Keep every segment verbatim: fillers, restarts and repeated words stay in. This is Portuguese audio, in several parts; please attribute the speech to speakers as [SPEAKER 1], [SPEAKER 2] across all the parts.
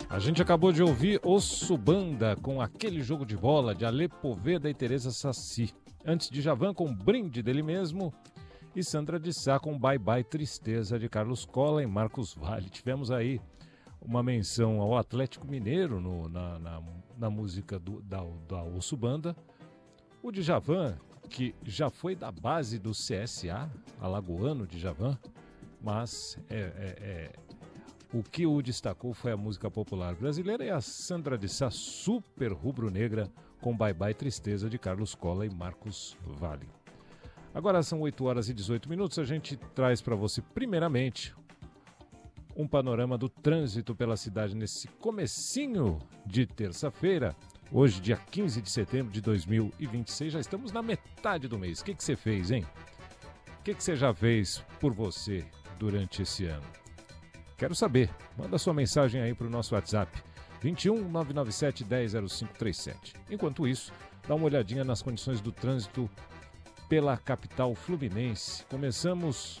[SPEAKER 1] A gente acabou de ouvir Ossubanda com Aquele Jogo de Bola, de Ale Poveda e Teresa Saci. Antes de Djavan com Brinde dele mesmo e Sandra de Sá com Bye Bye Tristeza de Carlos Cola e Marcos Valle. Tivemos aí uma menção ao Atlético Mineiro no, na, na, na música do, da, da Ossubanda. O Djavan, que já foi da base do C S A, alagoano Djavan, mas é... é, é o que o destacou foi a música popular brasileira e a Sandra de Sá, super rubro-negra, com Bye Bye Tristeza de Carlos Cola e Marcos Valle. Agora são oito horas e dezoito minutos, a gente traz para você, primeiramente, um panorama do trânsito pela cidade nesse comecinho de terça-feira, hoje, dia quinze de setembro de dois mil e vinte e seis, já estamos na metade do mês. O que que você fez, hein? O que que você já fez por você durante esse ano? Quero saber. Manda sua mensagem aí para o nosso WhatsApp, vinte e um, nove nove sete, dez, zero cinco três sete. Enquanto isso, dá uma olhadinha nas condições do trânsito pela capital fluminense. Começamos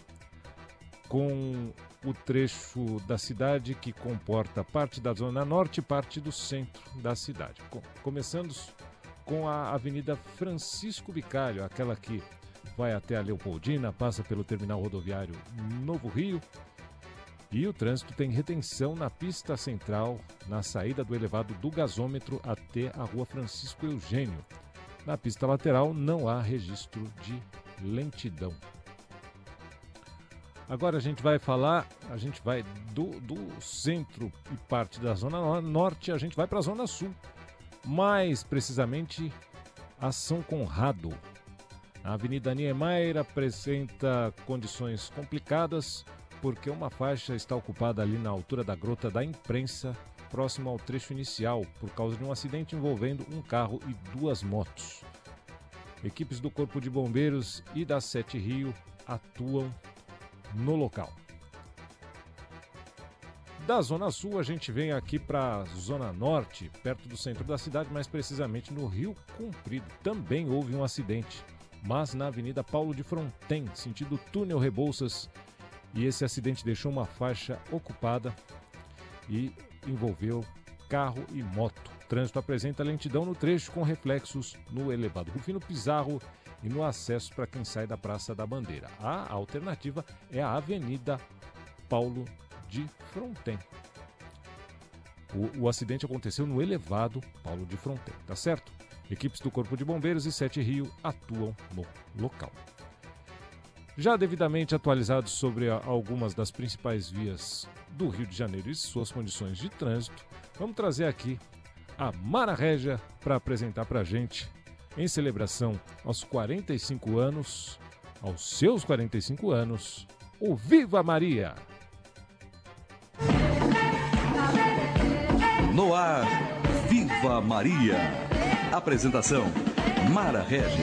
[SPEAKER 1] com o trecho da cidade que comporta parte da zona norte e parte do centro da cidade. Começando com a Avenida Francisco Bicalho, aquela que vai até a Leopoldina, passa pelo terminal rodoviário Novo Rio. E o trânsito tem retenção na pista central, na saída do elevado do gasômetro até a rua Francisco Eugênio. Na pista lateral não há registro de lentidão. Agora a gente vai falar, a gente vai do, do centro e parte da zona norte, a gente vai para a zona sul. Mais precisamente a São Conrado. A Avenida Niemeyer apresenta condições complicadas, porque uma faixa está ocupada ali na altura da Grota da Imprensa, próximo ao trecho inicial, por causa de um acidente envolvendo um carro e duas motos. Equipes do Corpo de Bombeiros e da Sete Rio atuam no local. Da Zona Sul, a gente vem aqui para a Zona Norte, perto do centro da cidade, mais precisamente no Rio Comprido. Também houve um acidente, mas na Avenida Paulo de Fronten, sentido Túnel Rebouças, e esse acidente deixou uma faixa ocupada e envolveu carro e moto. O trânsito apresenta lentidão no trecho com reflexos no elevado Rufino Pizarro e no acesso para quem sai da Praça da Bandeira. A alternativa é a Avenida Paulo de Fronten. O, o acidente aconteceu no elevado Paulo de Fronten, tá certo? Equipes do Corpo de Bombeiros e Sete Rio atuam no local. Já devidamente atualizados sobre a, algumas das principais vias do Rio de Janeiro e suas condições de trânsito, vamos trazer aqui a Mara Régia para apresentar para a gente, em celebração aos quarenta e cinco anos, aos seus quarenta e cinco anos, o Viva Maria!
[SPEAKER 2] No ar, Viva Maria! Apresentação, Mara Régia.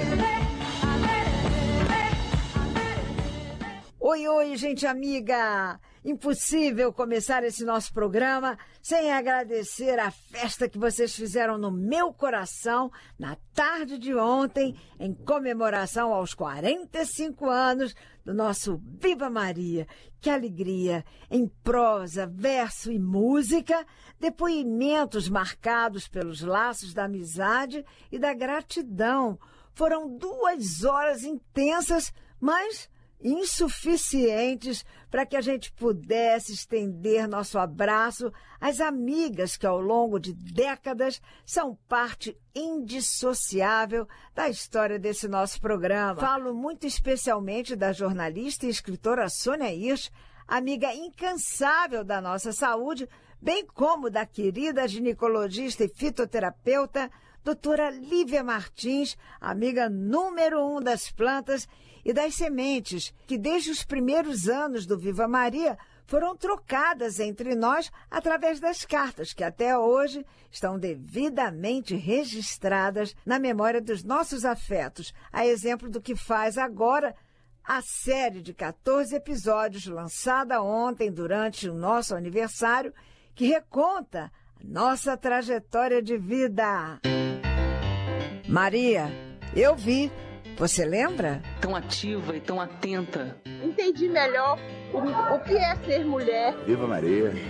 [SPEAKER 3] Oi, oi, gente amiga! Impossível começar esse nosso programa sem agradecer a festa que vocês fizeram no meu coração na tarde de ontem, em comemoração aos quarenta e cinco anos do nosso Viva Maria. Que alegria! Em prosa, verso e música, depoimentos marcados pelos laços da amizade e da gratidão. Foram duas horas intensas, mas insuficientes para que a gente pudesse estender nosso abraço às amigas que ao longo de décadas são parte indissociável da história desse nosso programa. Falo muito especialmente da jornalista e escritora Sônia Hirsch, amiga incansável da nossa saúde, bem como da querida ginecologista e fitoterapeuta doutora Lívia Martins, amiga número um das plantas e das sementes, que desde os primeiros anos do Viva Maria foram trocadas entre nós através das cartas, que até hoje estão devidamente registradas na memória dos nossos afetos, a exemplo do que faz agora a série de quatorze episódios lançada ontem durante o nosso aniversário, que reconta a nossa trajetória de vida. Maria, eu vi. Você lembra?
[SPEAKER 4] Tão ativa e tão atenta.
[SPEAKER 5] Entendi melhor o, o que é ser mulher.
[SPEAKER 6] Viva Maria.